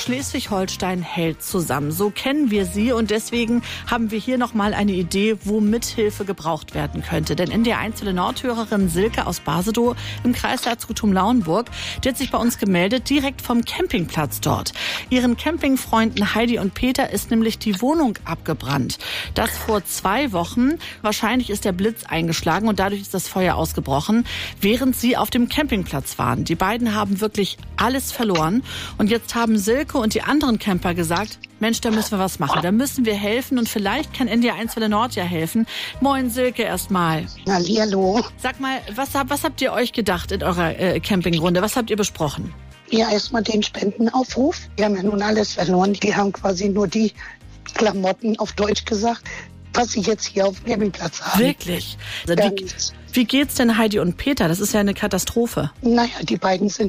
Schleswig-Holstein hält zusammen. So kennen wir sie und deswegen haben wir hier nochmal eine Idee, wo Mithilfe gebraucht werden könnte. Denn NDR1 Welle Nord-Hörerin Silke aus Basedow im Kreis Herzogtum-Lauenburg, die hat sich bei uns gemeldet, direkt vom Campingplatz dort. Ihren Campingfreunden Heidi und Peter ist nämlich die Wohnung abgebrannt. Das vor 2 Wochen. Wahrscheinlich ist der Blitz eingeschlagen und dadurch ist das Feuer ausgebrochen, während sie auf dem Campingplatz waren. Die beiden haben wirklich alles verloren. Und jetzt haben Silke und die anderen Camper gesagt, Mensch, da müssen wir was machen. Da müssen wir helfen und vielleicht kann NDR1 Welle Nord ja helfen. Moin Silke erstmal. Hallihallo. Sag mal, was habt ihr euch gedacht in eurer Campingrunde? Was habt ihr besprochen? Ja, erstmal den Spendenaufruf. Wir haben ja nun alles verloren. Die haben quasi nur die Klamotten, auf Deutsch gesagt, was sie jetzt hier auf dem Campingplatz haben. Wirklich? Also wie geht's denn Heidi und Peter? Das ist ja eine Katastrophe. Naja, die beiden sind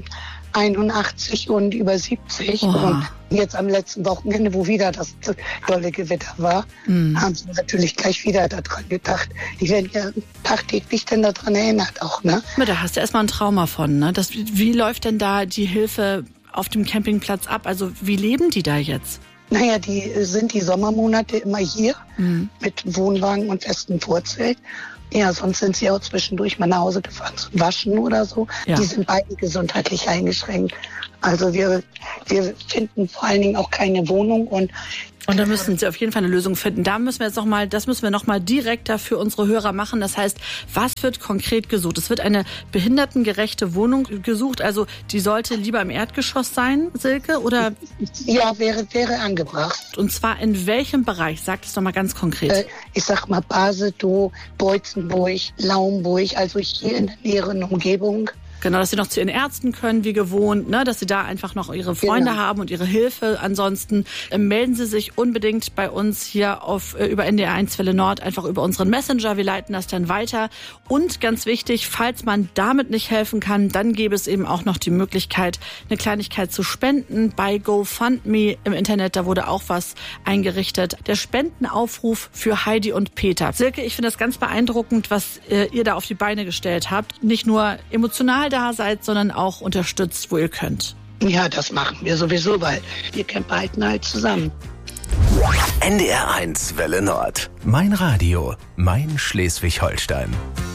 81 und über 70. Oh. Und jetzt am letzten Wochenende, wo wieder das dolle Gewitter war, haben sie natürlich gleich wieder daran gedacht. Die werden ja tagtäglich dann daran erinnert auch, ne? Da hast du erstmal ein Trauma von, ne? Wie läuft denn da die Hilfe auf dem Campingplatz ab? Also wie leben die da jetzt? Naja, die sind die Sommermonate immer hier mit Wohnwagen und festem Vorzelt. Ja, sonst sind sie auch zwischendurch mal nach Hause gefahren zum Waschen oder so. Ja. Die sind beide gesundheitlich eingeschränkt. Also wir finden vor allen Dingen auch keine Wohnung und da müssen Sie auf jeden Fall eine Lösung finden. Das müssen wir noch mal direkt für unsere Hörer machen. Das heißt, was wird konkret gesucht? Es wird eine behindertengerechte Wohnung gesucht. Also die sollte lieber im Erdgeschoss sein, Silke, oder? Ja, wäre angebracht. Und zwar in welchem Bereich? Sag es doch mal ganz konkret. Ich sag mal Basedow, Beutzenburg, Lauenburg, also hier in der näheren Umgebung. Genau, dass sie noch zu ihren Ärzten können, wie gewohnt, ne, dass sie da einfach noch ihre Freunde haben und ihre Hilfe. Ansonsten melden Sie sich unbedingt bei uns hier über NDR1 Welle Nord, einfach über unseren Messenger. Wir leiten das dann weiter. Und ganz wichtig, falls man damit nicht helfen kann, dann gäbe es eben auch noch die Möglichkeit, eine Kleinigkeit zu spenden bei GoFundMe im Internet. Da wurde auch was eingerichtet. Der Spendenaufruf für Heidi und Peter. Silke, ich finde das ganz beeindruckend, was ihr da auf die Beine gestellt habt. Nicht nur emotional da seid, sondern auch unterstützt, wo ihr könnt. Ja, das machen wir sowieso, weil wir Camper halten halt zusammen. NDR1 Welle Nord. Mein Radio, mein Schleswig-Holstein.